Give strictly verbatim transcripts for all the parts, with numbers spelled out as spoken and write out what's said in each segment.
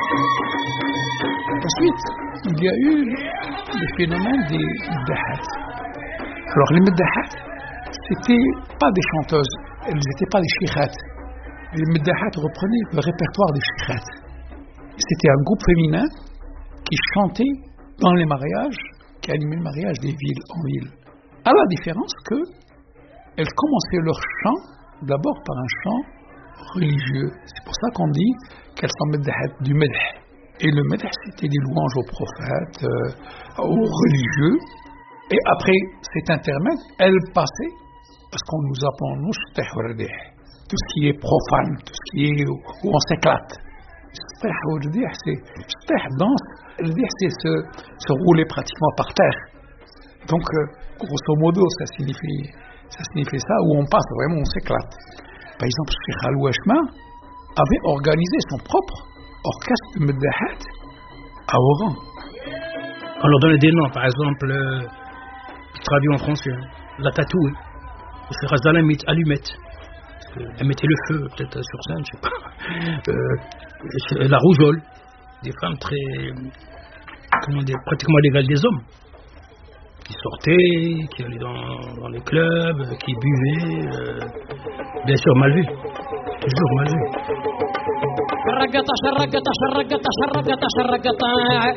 Ensuite, il y a eu le phénomène des Meddahat. Alors les Meddahat, c'était pas des chanteuses, elles n'étaient pas des shikhat. Les Meddahat reprenaient le répertoire des shikhat. C'était un groupe féminin qui chantait dans les mariages, qui animait le mariage des villes en ville. À la différence que elles commençaient leur chant d'abord par un chant religieux. C'est pour ça qu'on dit qu'elles sont Meddahat du Medh. Et le Medh, c'était des louanges aux prophètes, euh, aux religieux. Et après cet intermède, elles passaient à ce qu'on nous appelle nous Shteh Wardih. Tout ce qui est profane, tout ce qui est où on s'éclate. Shteh Wardih, c'est Shteh danse. Wardih, c'est se, se rouler pratiquement par terre. Donc, euh, grosso modo, ça signifie, ça signifie ça, où on passe vraiment, on s'éclate. Par exemple, Cheikh Al-Washma avait organisé son propre orchestre de Meddahat à Oran. On leur donne des noms, par exemple, euh, traduit en français, hein, la tatouée, c'est Razala Allumette, elle mettait le feu peut-être sur scène, je sais pas, euh, la rougeole, des femmes très, comment dire, pratiquement l'égale des hommes, qui sortaient, qui allaient dans, dans les clubs, qui buvaient, euh, bien sûr mal vu, toujours mal vu. شرقطة شرقطة شرقطة شرقطة شرقطة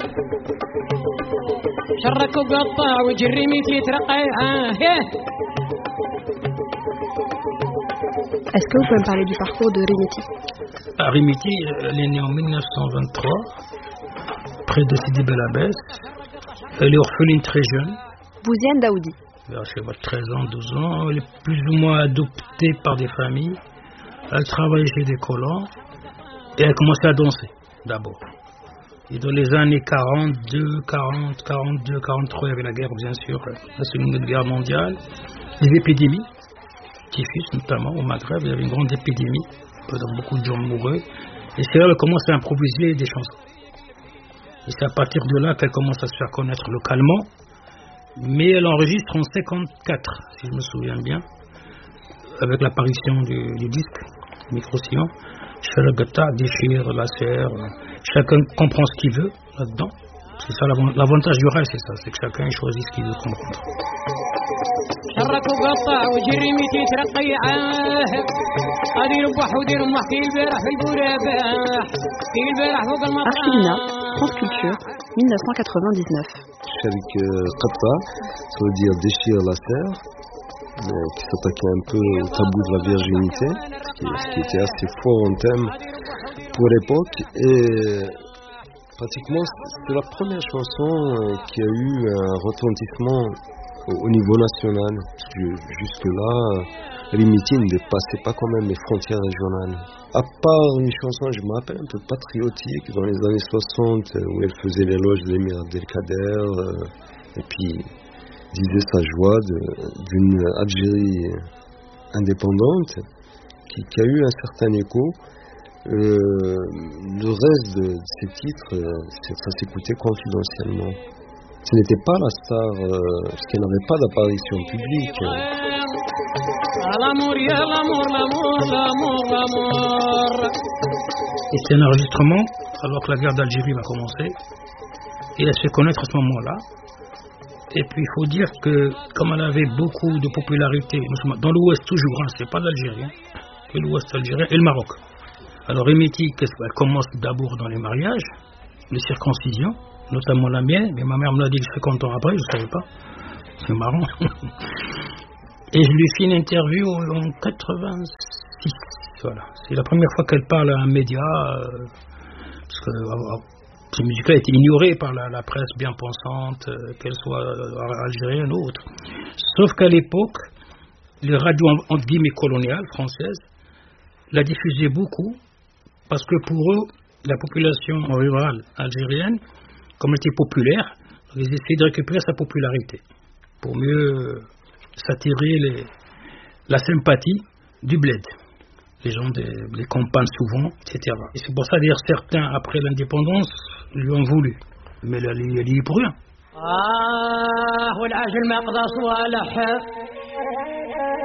شرك وقطع وجري ميتي ترقع. Est-ce que vous pouvez me parler du parcours de Rimiti? Rimiti, elle est née en mille neuf cent vingt-trois, près de Sidi Bel Abbès. Elle est orpheline très jeune. Bouziane Daoudi. Vers treize ans, douze ans, elle est plus ou moins adoptée par des familles. Elle travaille chez des colons. Et elle a commencé à danser, d'abord. Et dans les années quarante-deux, quarante, quarante-deux, quarante-trois, il y avait la guerre, bien sûr, la Seconde Guerre mondiale, les épidémies, typhus notamment, au Maghreb, il y avait une grande épidémie, beaucoup de gens mouraient. Et c'est là qu'elle commence à improviser des chansons. Et c'est à partir de là qu'elle commence à se faire connaître localement. Mais elle enregistre en cinquante-quatre, si je me souviens bien, avec l'apparition du, du disque, Micro-Sillon. Sharagata, déchire, la serre, chacun comprend ce qu'il veut là-dedans. C'est ça l'avantage du rail, c'est ça, c'est que chacun choisit ce qu'il veut comprendre. Arfilina, France Culture, mille neuf cent quatre-vingt-dix-neuf. Sharik Qatta, ça veut dire déchire la serre, qui s'attaquait un peu au tabou de la virginité, ce qui était assez fort en thème pour l'époque. Et pratiquement, c'est la première chanson qui a eu un retentissement au niveau national. Jusque-là, Rimiti ne dépassait pas quand même les frontières régionales. À part une chanson, je me rappelle, un peu patriotique, dans les années soixante, où elle faisait l'éloge de l'émir Abdelkader, et puis disait sa joie de, d'une Algérie indépendante qui, qui a eu un certain écho. Euh, le reste de, de ces titres, euh, ça s'écoutait confidentiellement. Ce n'était pas la star, euh, parce qu'elle n'avait pas d'apparition publique. Et c'est un enregistrement alors que la guerre d'Algérie va commencer. Et elle se fait connaître à ce moment-là. Et puis il faut dire que comme elle avait beaucoup de popularité, dans l'Ouest toujours, hein, c'est pas l'Algérie, hein, et l'Ouest algérien et le Maroc. Alors Rimiti, qu'est-ce qu'elle commence d'abord dans les mariages, les circoncisions, notamment la mienne, mais ma mère me l'a dit cinquante ans après, je ne savais pas. C'est marrant. Et je lui fais une interview en quatre-vingt-six. Voilà. C'est la première fois qu'elle parle à un média, euh, parce que euh, ces musiques-là étaient ignorées par la, la presse bien pensante, euh, qu'elle soit euh, algérienne ou autre. Sauf qu'à l'époque, les radios entre guillemets coloniales françaises la diffusaient beaucoup, parce que pour eux, la population rurale algérienne, comme elle était populaire, ils essayaient de récupérer sa popularité pour mieux s'attirer les, la sympathie du bled. Les gens des les campagnes souvent, et cetera. Et c'est pour ça d'ailleurs certains, après l'indépendance, lui ont voulu. Mais elle, elle y est pour rien. Ah, والعاجل ما قضى صوالح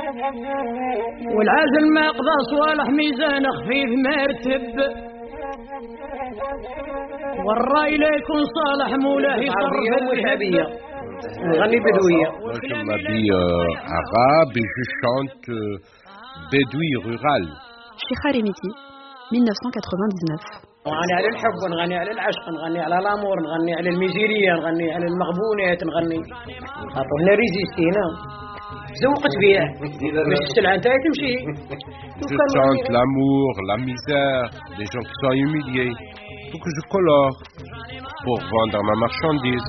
والعاجل ما قضى صوالح ميزان خفيف مرتب والرأي لا يكون صالح مولاه يصرف الشعبية نغني بدوية. Moi je m'habille euh, arabe et je chante euh, bédoui rural. Sheikha Remiti, mille neuf cent quatre-vingt-dix-neuf. نغني على الحب نغني على العشق نغني على الامور نغني على الميزيرية نغني على المغبونات نغني خاطر هنا ريزيستينا زوقت بيع باش السلعة نتاعي تمشي. Je chante l'amour, la misère, les gens qui sont humiliés. Il faut que je colore pour vendre ma marchandise.